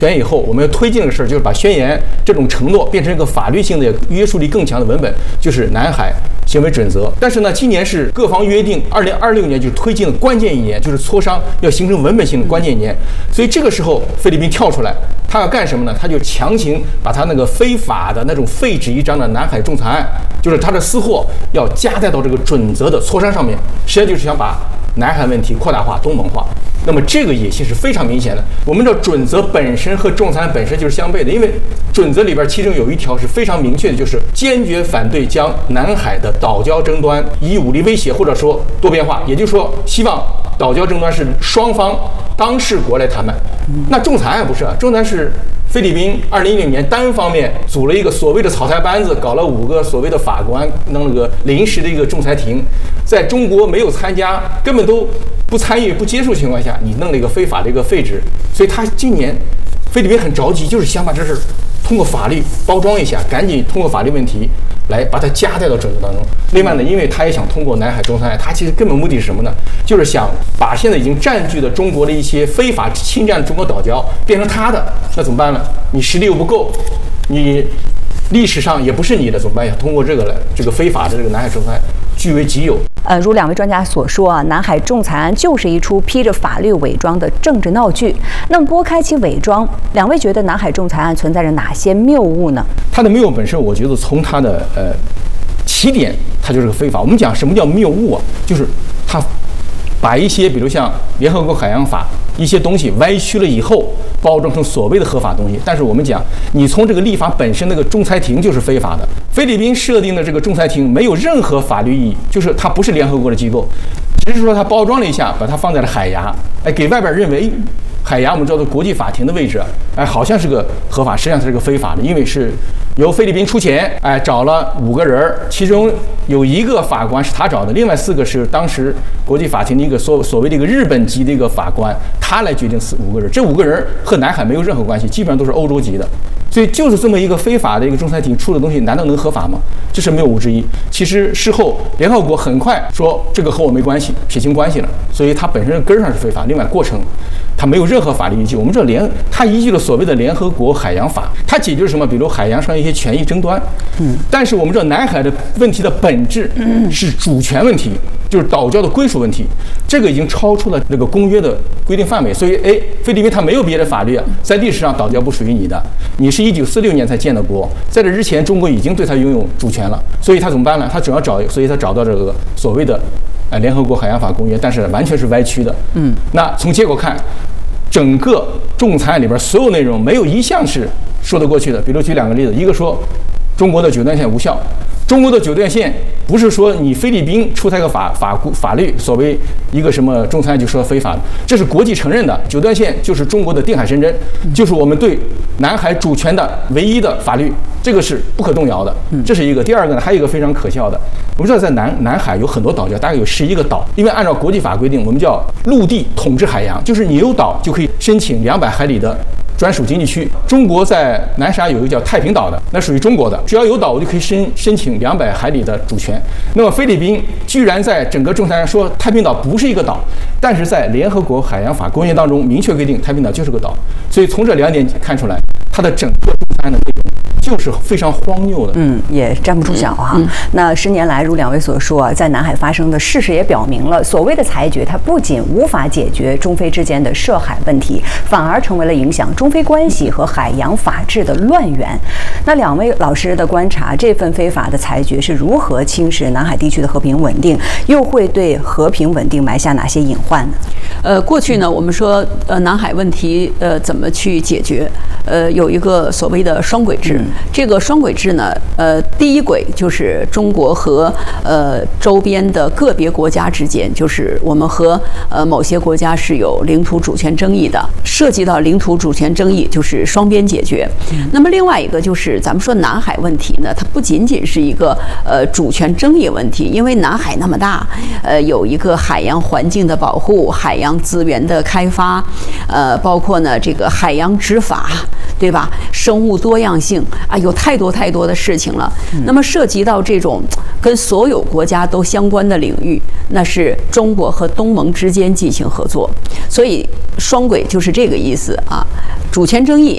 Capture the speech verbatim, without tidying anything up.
宣言以后，我们要推进的事儿就是把宣言这种承诺变成一个法律性的、约束力更强的文本，就是南海行为准则。但是呢，今年是各方约定，二零二六年就是推进的关键一年，就是磋商要形成文本性的关键一年。所以这个时候，菲律宾跳出来，他要干什么呢？他就强行把他那个非法的那种废纸一张的南海仲裁案，就是他的私货要加带到这个准则的磋商上面，实际上就是想把南海问题扩大化、东盟化。那么这个野心是非常明显的。我们知道准则本身和仲裁本身就是相悖的，因为准则里边其中有一条是非常明确的，就是坚决反对将南海的岛礁争端以武力威胁或者说多边化，也就是说希望岛礁争端是双方当事国来谈判。那仲裁案不是啊，仲裁是菲律宾二零一零年单方面组了一个所谓的草台班子，搞了五个所谓的法官，弄了个临时的一个仲裁庭，在中国没有参加，根本都不参与、不接触情况下，你弄了一个非法的一个废纸，所以他今年菲律宾很着急，就是想把这事通过法律包装一下，赶紧通过法律问题来把它加带到准则当中。另外呢，因为他也想通过南海仲裁案，他其实根本目的是什么呢？就是想把现在已经占据的中国的一些非法侵占中国岛礁变成他的，那怎么办呢？你实力又不够，你历史上也不是你的，怎么办呀？通过这个来，这个非法的这个南海仲裁据为己有。 呃，如两位专家所说啊，南海仲裁案就是一出披着法律伪装的政治闹剧。那么拨开其伪装，两位觉得南海仲裁案存在着哪些谬误呢？ 它的谬误本身，我觉得从它的呃起点，它就是个非法。我们讲什么叫谬误啊？就是它把一些比如像联合国海洋法一些东西歪曲了以后，包装成所谓的合法东西。但是我们讲，你从这个立法本身，那个仲裁庭就是非法的。菲律宾设定的这个仲裁庭没有任何法律意义，就是它不是联合国的机构，只是说它包装了一下，把它放在了海牙，哎，给外边认为海牙我们知道国际法庭的位置，哎，好像是个合法，实际上它是个非法的，因为是由菲律宾出钱，哎，找了五个人，其中有一个法官是他找的，另外四个是当时国际法庭的一个所所谓的一个日本籍的一个法官，他来决定四五个人，这五个人和南海没有任何关系，基本上都是欧洲籍的。所以就是这么一个非法的一个仲裁庭出的东西，难道能合法吗？这是谬误之一。其实事后联合国很快说这个和我没关系，撇清关系了，所以它本身根儿上是非法。另外过程它没有任何法律依据。我们知道联它依据了所谓的联合国海洋法，它解决了什么？比如海洋上一些权益争端。嗯。但是我们知道南海的问题的本质是主权问题，就是岛礁的归属问题，这个已经超出了这个公约的规定范围。所以，哎，菲律宾它没有别的法律啊，在历史上岛礁不属于你的，你是一九四六年才建的国，在这之前中国已经对它拥有主权了。所以它怎么办呢？它主要找，所以它找到这个所谓的呃联合国海洋法公约，但是完全是歪曲的。嗯。那从结果看，整个仲裁案里边所有内容没有一项是说得过去的。比如举两个例子，一个说中国的九段线无效。中国的九段线不是说你菲律宾出台个法法法律，所谓一个什么仲裁就说非法的，这是国际承认的。九段线就是中国的定海神针，就是我们对南海主权的唯一的法律，这个是不可动摇的。这是一个。第二个呢，还有一个非常可笑的，我们知道在南南海有很多岛礁，大概有十一个岛，因为按照国际法规定，我们叫陆地统治海洋，就是你有岛就可以申请两百海里的专属经济区。中国在南沙有一个叫太平岛的，那属于中国的，只要有岛我就可以申申请两百海里的主权。那么菲律宾居然在整个仲裁上说太平岛不是一个岛，但是在联合国海洋法公约当中明确规定太平岛就是个岛。所以从这两点看出来，它的整个仲裁的内容就是非常荒谬的。 嗯，也站不住脚哈、嗯。那十年来，如两位所说啊，在南海发生的事实也表明了，所谓的裁决，它不仅无法解决中非之间的涉海问题，反而成为了影响中非关系和海洋法治的乱源。那两位老师的观察，这份非法的裁决是如何侵蚀南海地区的和平稳定，又会对和平稳定埋下哪些隐患呢？ 呃，过去呢，我们说呃南海问题呃怎么去解决？呃，有一个所谓的双轨制。嗯、这个双轨制呢，呃，第一轨就是中国和呃周边的个别国家之间，就是我们和呃某些国家是有领土主权争议的，涉及到领土主权争议就是双边解决。嗯、那么另外一个就是咱们说南海问题呢，它不仅仅是一个呃主权争议问题，因为南海那么大，呃，有一个海洋环境的保护、海洋资源的开发，呃，包括呢这个海洋执法，对吧？生物多样性啊，有太多太多的事情了。嗯、那么涉及到这种跟所有国家都相关的领域，那是中国和东盟之间进行合作。所以双轨就是这个意思啊，主权争议